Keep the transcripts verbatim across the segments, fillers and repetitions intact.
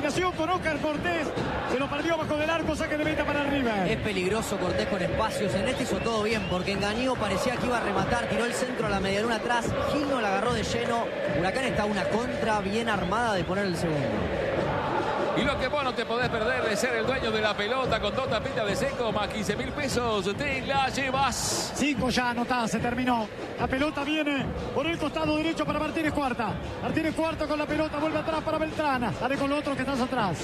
combinación con Oscar Cortés. Se lo perdió bajo del arco, saque de meta para River. Es peligroso Cortés con espacios. En este hizo todo bien porque engañó, parecía que iba a rematar, tiró el centro a la medialuna atrás. Gil no la agarró de lleno. Huracán está una contra bien armada de poner el segundo. Y lo que vos no te podés perder de ser el dueño de la pelota con dos tapitas de seco más quince mil pesos, te la llevas. Cinco ya anotadas, se terminó. La pelota viene por el costado derecho para Martínez Cuarta. Martínez Cuarta con la pelota, vuelve atrás para Beltrán. Dale con lo otro que estás atrás.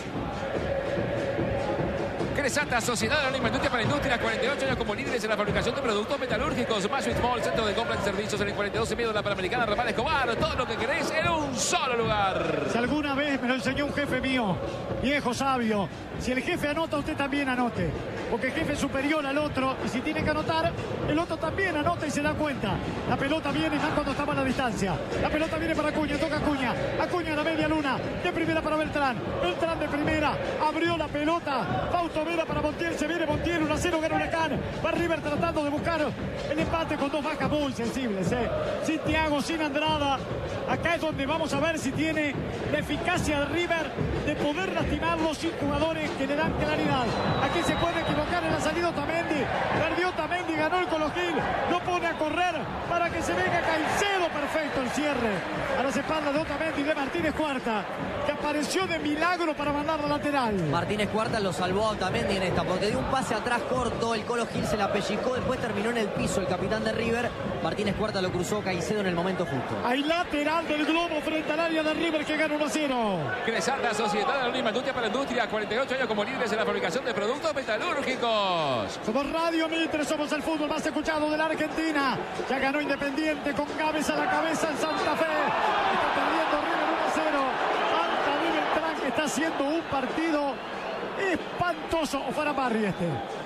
Cresata, Sociedad Anónima Industria para Industria, cuarenta y ocho años como líderes en la fabricación de productos metalúrgicos. Mayo Small, centro de compras y servicios en el cuarenta y dos y medio de la Panamericana, Rafael Escobar. Todo lo que querés en un solo lugar. Si alguna vez me lo enseñó un jefe mío, viejo sabio, si el jefe anota, usted también anote. Porque el jefe es superior al otro y si tiene que anotar, el otro también anota y se da cuenta. La pelota viene más cuando estaba a la distancia. La pelota viene para Acuña, toca Acuña. Acuña a la media luna, de primera para Beltrán. Beltrán de primera, abrió la pelota. Fausto Vera para Montiel, se viene Montiel, uno a cero gana Huracán. Va River tratando de buscar el empate con dos bajas muy sensibles. ¿eh? Sin Thiago, sin Andrada. Acá es donde vamos a ver si tiene la eficacia de River de poder lastimarlos sin jugadores que le dan claridad. Aquí se puede equivocar en la salida Otamendi. Perdió Otamendi, ganó el Colo Gil. Lo pone a correr para que se venga Caicedo. Perfecto el cierre a las espaldas de Otamendi de Martínez Cuarta, que apareció de milagro para mandar la lateral. Martínez Cuarta lo salvó a Otamendi en esta, porque dio un pase atrás corto, el Colo Gil se la pellizcó, después terminó en el piso el capitán de River. Martínez Cuarta lo cruzó Caicedo en el momento justo. Hay lateral del globo frente al área de River que gana uno a cero. Cresata, Sociedad Anónima Industria para Industria, cuarenta y ocho años como líderes en la fabricación de productos metalúrgicos. Somos Radio Mitre, somos el fútbol más escuchado de la Argentina. Ya ganó Independiente con cabeza a la cabeza en Santa Fe. Está perdiendo River uno a cero. Anthony Beltrán, que está haciendo un partido espantoso. O fuera Barry este.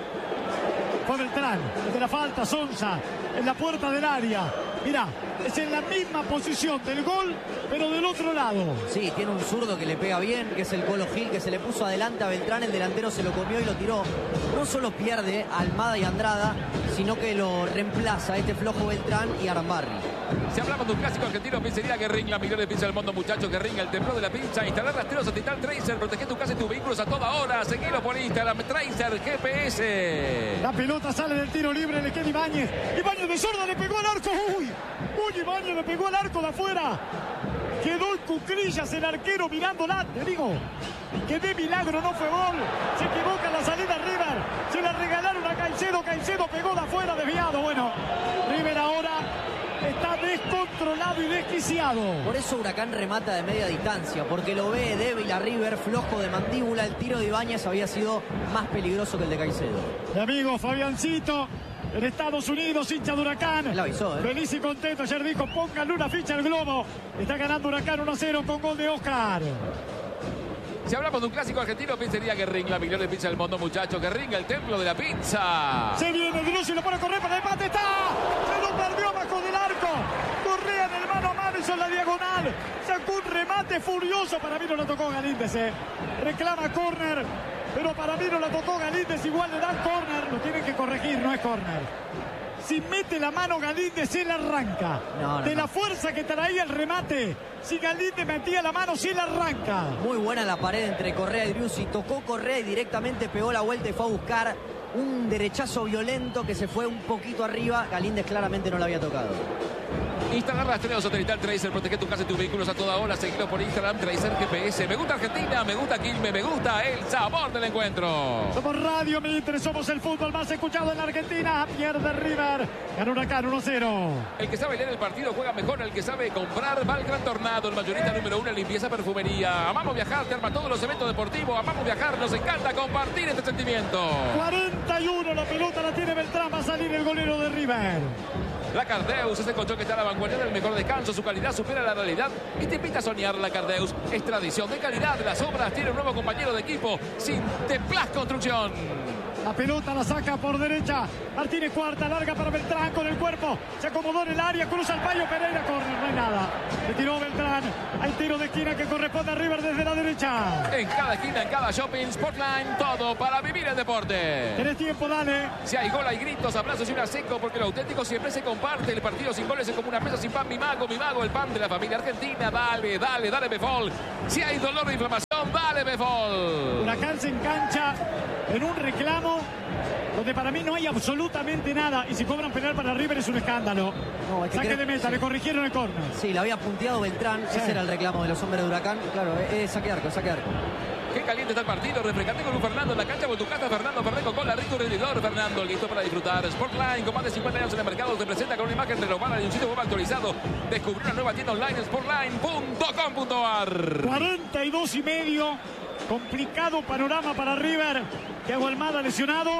Fue Beltrán, desde la falta, Sonsa, en la puerta del área. Mirá, es en la misma posición del gol, pero del otro lado. Sí, tiene un zurdo que le pega bien, que es el Colo Gil, que se le puso adelante a Beltrán, el delantero se lo comió y lo tiró. No solo pierde a Almada y Andrada, sino que lo reemplaza este flojo Beltrán y Arambarri. Si hablamos de un clásico argentino, pizzería Guerrín, la mejor de pizza del mundo, muchachos. Guerrín, el templo de la pizza. Instalar rastreros a Titan Tracer, protege tu casa y tus vehículos a toda hora. Seguilo por Instagram, Tracer G P S. La pelota sale del tiro libre, le queda Ibáñez. Ibáñez de zurda, le pegó al arco. Uy, uy, Ibáñez le pegó al arco de afuera. Quedó en cuclillas el arquero mirándola, te digo. Que de milagro no fue gol. Se equivoca en la salida River. Se la regalaron a Caicedo. Caicedo pegó de afuera, desviado. Bueno, River ahora está descontrolado y desquiciado. Por eso Huracán remata de media distancia, porque lo ve débil a River, flojo de mandíbula. El tiro de Ibáñez había sido más peligroso que el de Caicedo. Mi amigo Fabiancito, en Estados Unidos, hincha de Huracán. Él avisó, ¿eh? Feliz y contento. Ayer dijo, pónganle una ficha al globo. Está ganando Huracán uno a cero con gol de Oscar. Si hablamos de un clásico argentino, pizzería Guerrín, la mejor de pizza del mundo, muchachos. Guerrín, el templo de la pizza. Se viene Drussi, lo pone a correr para el empate. ¡Está! Se lo perdió bajo del arco. Correa en el mano a mano, hizo en la diagonal. Sacó un remate furioso. Para mí no lo tocó Galíndez, ¿eh? Reclama córner, pero para mí no lo tocó Galíndez. Igual le dan córner. Lo tienen que corregir, no es córner. Si mete la mano Galíndez, se la arranca. No, no, de no. la fuerza que traía el remate. Si Galíndez metía la mano, se la arranca. Muy buena la pared entre Correa y Driussi. Tocó Correa y directamente pegó la vuelta y fue a buscar un derechazo violento que se fue un poquito arriba. Galíndez claramente no la había tocado. Instalar rastreos satelital Tracer, protege tu casa y tus vehículos a toda hora. Seguilo por Instagram, Tracer G P S. Me gusta Argentina, me gusta Quilmes, me gusta el sabor del encuentro. Somos Radio Mitre, somos el fútbol más escuchado en la Argentina. Pierde River, gana Huracán uno a cero. El que sabe leer el partido juega mejor. El que sabe comprar va al Gran Tornado. El mayorista número uno en limpieza, perfumería. Amamos viajar, te arma todos los eventos deportivos. Amamos viajar, nos encanta compartir este sentimiento. cuarenta y uno, la pelota la tiene Beltrán, va a salir el golero de River. La Cardeus es el colchón que está a la vanguardia del mejor descanso. Su calidad supera la realidad y te invita a soñar. La Cardeus es tradición de calidad. Las obras tiene un nuevo compañero de equipo, Sinteplas Construcción. La pelota la saca por derecha. Martínez Cuarta, larga para Beltrán con el cuerpo. Se acomodó en el área, cruza el Payo Pereira, córner, no hay nada. Le tiró Beltrán. Hay tiro de esquina que corresponde a River desde la derecha. En cada esquina, en cada shopping, Sportline, todo para vivir el deporte. Tenés tiempo, dale. Si hay gol, hay gritos, aplausos y una seco, porque lo auténtico siempre se comparte. El partido sin goles es como una mesa sin pan. Mi mago, mi mago, el pan de la familia argentina. Dale, dale, dale, Befol. Si hay dolor o inflamación, dale. de Befol. Huracán se engancha en un reclamo donde para mí no hay absolutamente nada. Y si cobran penal para River es un escándalo. No, hay que Saque creer- de meta, sí. le corrigieron el córner. Sí, la había punteado Beltrán. Sí. Ese era el reclamo de los hombres de Huracán. Claro, es saque de arco, saque de arco. Qué caliente está el partido. Refrescante con un Fernando en la cancha. Con tu casa, Fernando Ferreco con la rico rendidor. Fernando, listo para disfrutar. Sportline, con más de cincuenta años en el mercado, se presenta con una imagen renovada y un sitio web actualizado. Descubrió una nueva tienda online, sportline punto com punto a r. cuarenta y dos y medio. Complicado panorama para River. Thiago Almada lesionado.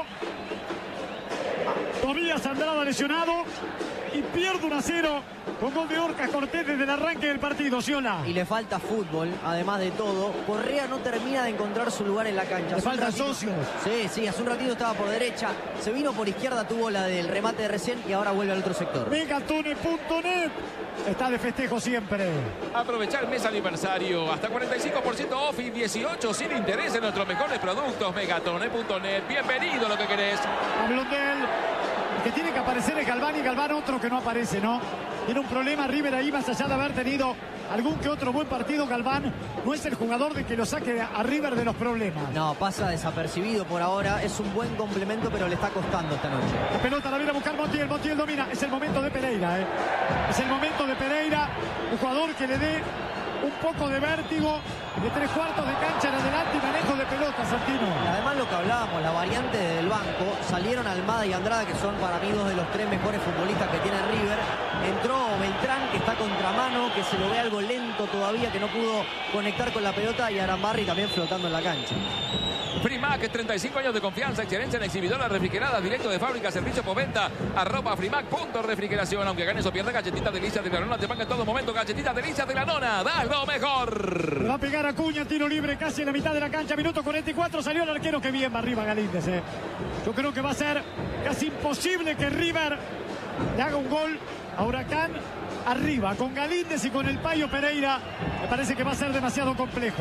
Tobías Andrada lesionado. Y pierde uno a cero con gol de Orcas Cortés desde el arranque del partido. Ciola. Y le falta fútbol, además de todo. Correa no termina de encontrar su lugar en la cancha. Le Hace un faltan ratito- socios. Sí, sí, hace un ratito estaba por derecha. Se vino por izquierda, tuvo la del remate de recién y ahora vuelve al otro sector. Megatone punto net. Está de festejo siempre. Aprovechar el mes aniversario. Hasta cuarenta y cinco por ciento off y dieciocho sin interés en nuestros mejores productos. Megatone punto net. Bienvenido a lo que querés. A Blondel. El que tiene que aparecer es Galván y Galván otro que no aparece, ¿no? Tiene un problema River ahí, más allá de haber tenido algún que otro buen partido. Galván no es el jugador de que lo saque a River de los problemas. No, pasa desapercibido por ahora. Es un buen complemento, pero le está costando esta noche. La pelota la viene a buscar Montiel, Montiel domina. Es el momento de Pereira, ¿eh? Es el momento de Pereira, un jugador que le dé un poco de vértigo, de tres cuartos de cancha en adelante y manejo de pelota, Santino. Y además lo que hablábamos, la variante del banco, salieron Almada y Andrada, que son para mí dos de los tres mejores futbolistas que tiene River. Entró Beltrán, que está contramano, que se lo ve algo lento todavía, que no pudo conectar con la pelota, y Arambarri también flotando en la cancha. Frimac, treinta y cinco años de confianza, excelencia en exhibidoras refrigeradas, directo de fábrica, servicio por venta, arroba frimac punto refrigeración. Aunque ganes o pierdas, galletitas delicias de la nona te paga en todo momento. Galletitas delicias de la nona, da lo mejor. Le va a pegar a Acuña, tiro libre casi en la mitad de la cancha, minuto cuarenta y cuatro, salió el arquero, que bien va arriba Galíndez, eh. Yo creo que va a ser casi imposible que River le haga un gol a Huracán arriba, con Galíndez y con el Payo Pereira. Me parece que va a ser demasiado complejo.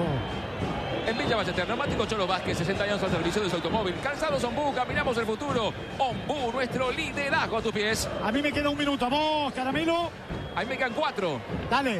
En Villa Ballester, neumático Cholo Vázquez, sesenta años al servicio de su automóvil. Calzados Ombú, caminamos el futuro. Ombú, nuestro liderazgo a tus pies. A mí me queda un minuto, a vos, Caramelo. Ahí me quedan cuatro. Dale.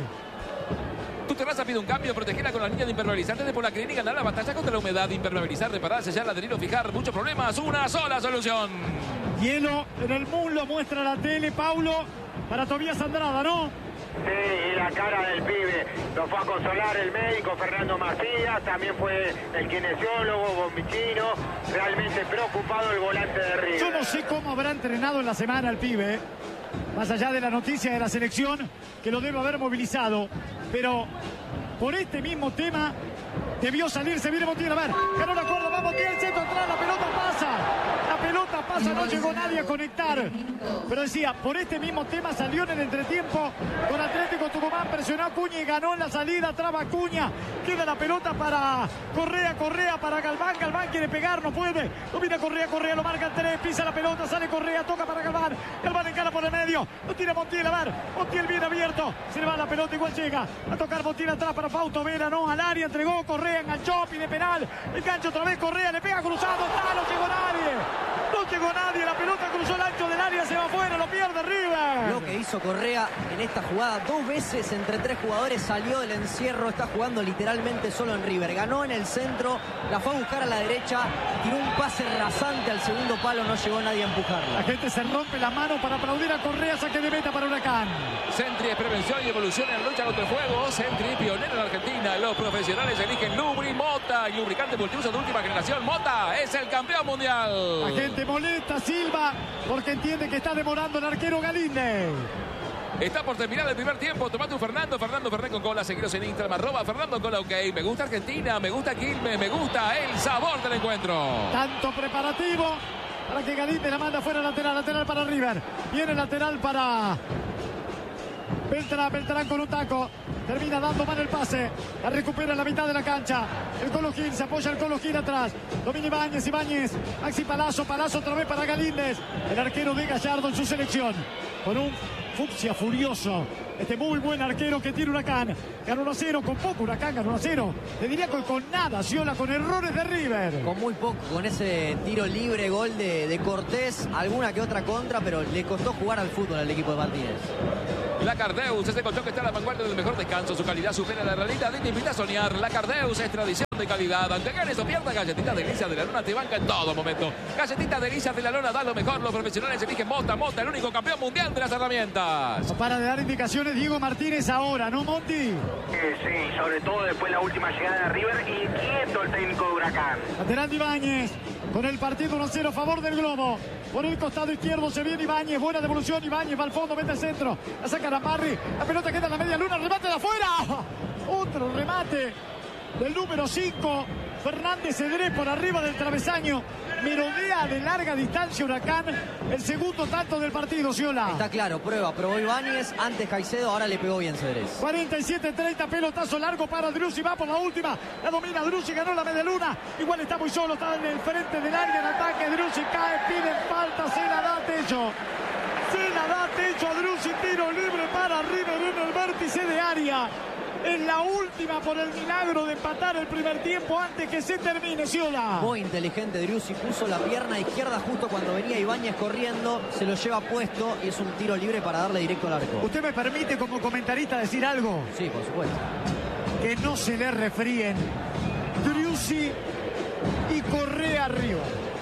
Tu terraza pide un cambio, protegida con la línea de impermeabilizantes de Polaclinic. Ganar la batalla contra la humedad, impermeabilizar, reparar, sellar, adherir o fijar. Muchos problemas, una sola solución. Hielo en el muslo, muestra la tele, Paulo, para Tobías Andrada, ¿no? Sí, y la cara del pibe. Lo fue a consolar el médico Fernando Macías, también fue el kinesiólogo Bombichino. Realmente preocupado el volante de River. Yo no sé cómo habrá entrenado en la semana el pibe, ¿eh? Más allá de la noticia de la selección, que lo debe haber movilizado. Pero por este mismo tema debió salirse. Viene Montiel, a ver, ganó la cuerda, va Montiel, centro atrás, la pelota pasa. La pelota pasa, no llegó nadie a conectar. Pero decía, por este mismo tema salió en el entretiempo con Atlético Tucumán, presionó a Acuña y ganó en la salida, traba Acuña. Queda la pelota para Correa, Correa para Galván, Galván quiere pegar, no puede. Domina Correa, Correa lo marca el tres, pisa la pelota, sale Correa, toca para Galván. Galván encara por el medio, lo tira Montiel, a ver, Montiel bien abierto, se le va la pelota, igual llega a tocar Montiel atrás para Fausto Vera, no, al área, entregó Correa, enganchó, pide penal, engancha otra vez Correa, le pega cruzado, está, no llegó nadie. No llegó nadie, la pelota cruzó el ancho del área, se va afuera, lo pierde River. Lo que hizo Correa en esta jugada, dos veces entre tres jugadores, salió del encierro, está jugando literalmente solo en River. Ganó en el centro, la fue a buscar a la derecha, tiró un pase rasante al segundo palo, no llegó nadie a La empujarla. gente se rompe la mano para aplaudir a Correa, saque de meta para Huracán. Sentry es prevención y evolución en la lucha contra el fuego. Sentry, pionero en Argentina. Los profesionales eligen Lubri Mota, y lubricante multiuso de última generación. Mota es el campeón mundial. La gente molesta, Silva, porque entiende que está demorando el arquero Galíndez. Está por terminar el primer tiempo. Tomate un Fernando, Fernando Fernet con cola. Seguiros en Instagram, arroba Fernando Cola, ok. Me gusta Argentina, me gusta Quilmes, me gusta el sabor del encuentro. Tanto preparativo para que Galíndez la manda fuera lateral, lateral para River. Viene lateral para Beltrán, Beltrán con un taco. Termina dando mal el pase. La recupera en la mitad de la cancha. El Colo Gil, se apoya el Colo Gil atrás. Domina Ibáñez, Ibáñez. Maxi Palazzo, Palazzo otra vez para Galíndez. El arquero de Gallardo en su selección. Con un fucsia furioso este muy buen arquero que tiene Huracán. Ganó uno a cero, con poco Huracán ganó uno a cero. Te diría que con nada, Sciolá, con errores de River. Con muy poco, con ese tiro libre, gol de, de Cortés, alguna que otra contra, pero le costó jugar al fútbol al equipo de Martínez. La Cardeus, ese colchón que está a la vanguardia del mejor descanso. Su calidad supera la realidad y te invita a soñar. La Cardeus es tradición de calidad. Aunque ganes o pierdas, Galletita Delicia de la Luna te banca en todo momento. Galletita Delicia de la Luna da lo mejor. Los profesionales eligen Mota. Mota, el único campeón mundial de las herramientas. No para de dar indicaciones Diego Martínez ahora, ¿no, Monti? Sí, sí, sobre todo después de la última llegada de River. Inquieto el técnico de Huracán. Lateral de Ibáñez, con el partido uno a cero a favor del Globo. Por el costado izquierdo se viene Ibáñez, buena devolución, Ibáñez va al fondo, mete al centro, la saca Ramarri, la pelota queda en la media luna, remate de afuera. Otro remate del número cinco, Fernández Cedrés por arriba del travesaño. Merodea de larga distancia Huracán, el segundo tanto del partido, Sciolá. Está claro, prueba, probó Ibáñez, antes Caicedo, ahora le pegó bien Cedrés. cuarenta y siete treinta, pelotazo largo para Driussi, va por la última, la domina Driussi, ganó la media luna, igual está muy solo, está en el frente del área en ataque, Driussi cae, piden falta, se la da Tello. Se la da Tello a Driussi, tiro libre para River en el vértice de área. Es la última por el milagro de empatar el primer tiempo antes que se termine, Sciolá. Muy inteligente Driussi, puso la pierna izquierda justo cuando venía Ibáñez corriendo, se lo lleva puesto y es un tiro libre para darle directo al arco. ¿Usted me permite como comentarista decir algo? Sí, por supuesto. Que no se le refríen Driussi y Correa arriba.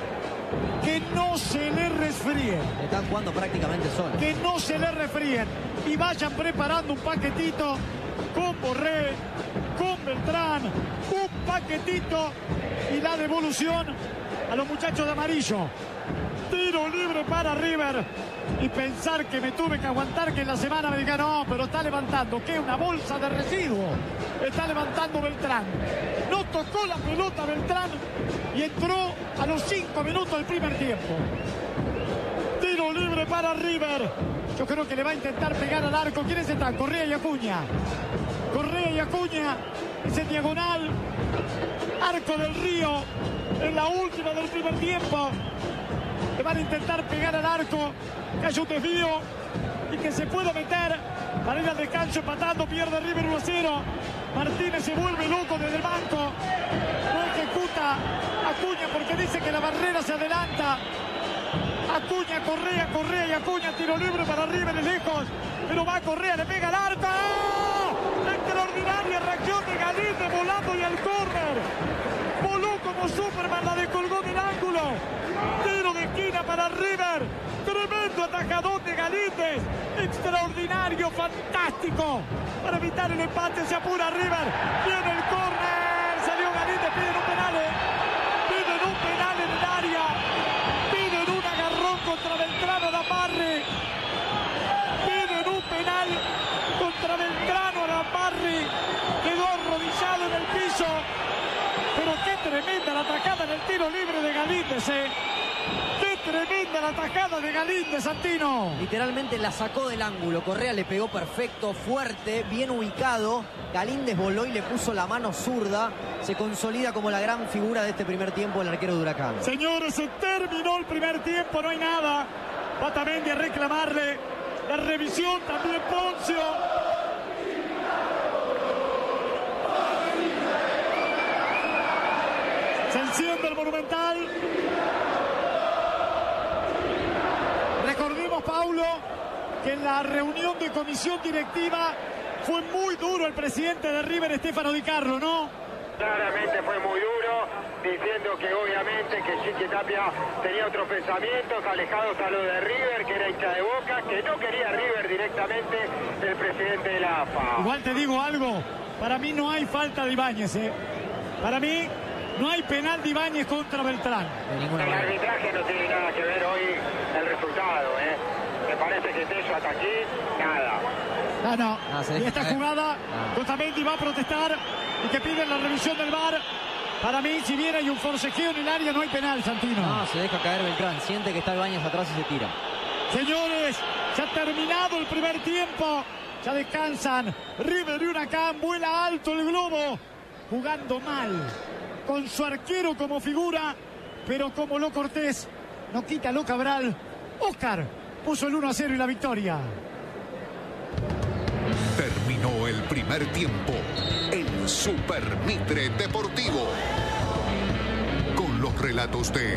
Que no se le resfríen. Están jugando prácticamente solos. Que no se le refríen y vayan preparando un paquetito con Borré, con Beltrán, un paquetito y la devolución a los muchachos de amarillo. Tiro libre para River y pensar que me tuve que aguantar que en la semana me digan no, pero está levantando, que una bolsa de residuos está levantando Beltrán. No tocó la pelota Beltrán y entró a los cinco minutos del primer tiempo. Tiro libre para River. Yo creo que le va a intentar pegar al arco. ¿Quiénes están? Correa y Acuña. Correa y Acuña. Ese diagonal. Arco del Río. En la última del primer tiempo. Le van a intentar pegar al arco. Que haya un desvío. Y que se pueda meter. Para ir al descanso empatando. Pierde River uno a cero. Martínez se vuelve loco desde el banco. No ejecuta Acuña porque dice que la barrera se adelanta. Acuña, Correa, Correa y Acuña, tiro libre para River de lejos, pero va Correa, le pega al arco. ¡Oh! Extraordinaria reacción de Galíndez volando y al córner. Voló como Superman, la descolgó del ángulo. Tiro de esquina para River. Tremendo atajadón de Galíndez. Extraordinario, fantástico. Para evitar el empate se apura River. Viene el córner. Salió Galíndez, piden un penal. Piden un penal en el área. Contra Beltrano Ramarri. Piden un penal contra Beltrano Ramarri. Quedó arrodillado en el piso. Pero qué tremenda la atajada en el tiro libre de Galíndez, ¿eh? Qué tremenda la atajada de Galíndez, Santino. Literalmente la sacó del ángulo. Correa le pegó perfecto, fuerte, bien ubicado. Galíndez voló y le puso la mano zurda. Se consolida como la gran figura de este primer tiempo el arquero de Huracán. Señores, se terminó el primer tiempo, no hay nada. Patamendi a reclamarle la revisión, también Poncio. Se enciende el Monumental. Recordemos, Paulo, que en la reunión de comisión directiva fue muy duro el presidente de River, Stefano Di Carlo, ¿no? Claramente fue muy duro, diciendo que obviamente que Chiqui Tapia tenía otros pensamientos alejados a lo de River, que era hincha de Boca, que no quería River directamente el presidente de la A F A. Igual te digo algo, para mí no hay falta de Ibáñez, ¿eh? Para mí no hay penal de Ibáñez contra Beltrán. El arbitraje no tiene nada que ver hoy el resultado, ¿eh? Me parece que Tello hasta aquí, nada. Ah, no, Ah, y esta caer. jugada, Ah. Otamendi va a protestar y que piden la revisión del V A R. Para mí, si bien hay un forcejeo en el área, no hay penal, Santino. No, se deja caer Beltrán, siente que está Ibáñez atrás y se tira. Señores, ya ha terminado el primer tiempo. Ya descansan River y Huracán. Vuela alto el globo. Jugando mal. Con su arquero como figura. Pero como lo Cortés. No quita lo Cabral. Oscar puso el uno a cero y la victoria. el primer tiempo en Super Mitre Deportivo. Con los relatos de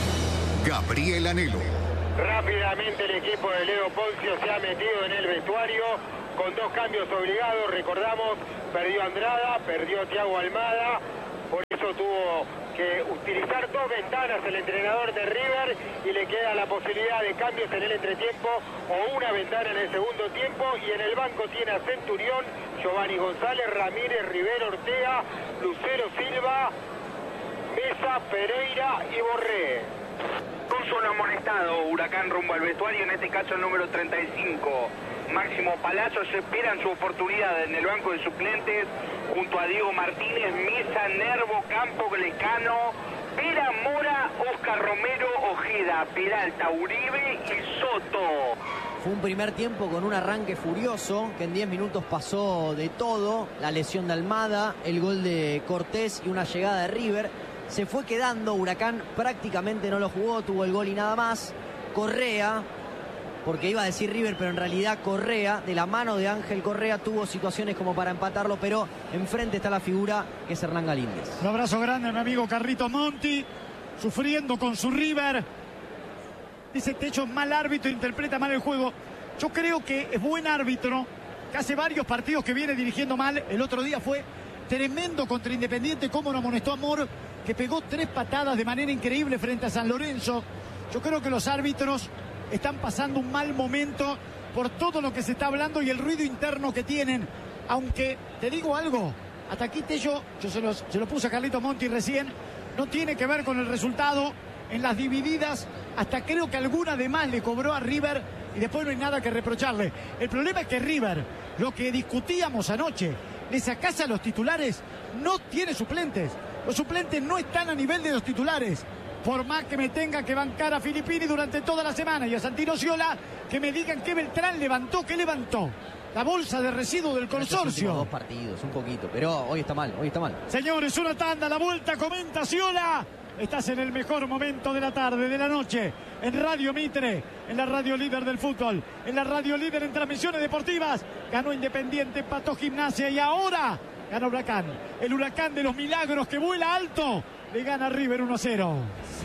Gabriel Anhelo. Rápidamente el equipo de Leo Poncio se ha metido en el vestuario con dos cambios obligados. Recordamos, perdió Andrada, perdió Thiago Almada. Por eso tuvo que utilizar dos ventanas el entrenador de River y le queda la posibilidad de cambios en el entretiempo o una ventana en el segundo tiempo. Y en el banco tiene a Centurión, Giovanni González, Ramírez, Rivero, Ortega, Lucero Silva, Mesa, Pereira y Borré. Un solo amonestado, Huracán rumbo al vestuario, en este caso el número treinta y cinco. Máximo Palazzo, se esperan su oportunidad en el banco de suplentes junto a Diego Martínez, Mesa, Nervo, Campo, Lecano, Pera, Mora, Oscar Romero, Ojeda, Peralta, Uribe y Soto. Fue un primer tiempo con un arranque furioso, que en diez minutos pasó de todo, la lesión de Almada, el gol de Cortés y una llegada de River. Se fue quedando, Huracán prácticamente no lo jugó, tuvo el gol y nada más. Correa, porque iba a decir River, pero en realidad Correa, de la mano de Ángel Correa, tuvo situaciones como para empatarlo, pero enfrente está la figura que es Hernán Galíndez. Un abrazo grande a mi amigo Carrito Monti, sufriendo con su River. Dice Techo, mal árbitro, interpreta mal el juego. Yo creo que es buen árbitro, que hace varios partidos que viene dirigiendo mal. El otro día fue tremendo contra Independiente, cómo lo amonestó a Mor, que pegó tres patadas de manera increíble frente a San Lorenzo. Yo creo que los árbitros están pasando un mal momento por todo lo que se está hablando y el ruido interno que tienen. Aunque, te digo algo, hasta aquí Tello, yo se, los, se lo puse a Carlito Monti recién, no tiene que ver con el resultado. En las divididas, hasta creo que alguna de más le cobró a River y después no hay nada que reprocharle. El problema es que River, lo que discutíamos anoche, le sacás a los titulares, no tiene suplentes. Los suplentes no están a nivel de los titulares. Por más que me tenga que bancar a Filippini durante toda la semana y a Santino Sciola, que me digan que Beltrán levantó, que levantó la bolsa de residuos del consorcio. Dos partidos, un poquito, pero hoy está mal, hoy está mal. Señores, una tanda, la vuelta, comenta Sciola. Estás en el mejor momento de la tarde, de la noche, en Radio Mitre, en la radio líder del fútbol, en la radio líder en transmisiones deportivas. Ganó Independiente, empató Gimnasia y ahora ganó Huracán. El Huracán de los milagros que vuela alto, le gana a River uno a cero.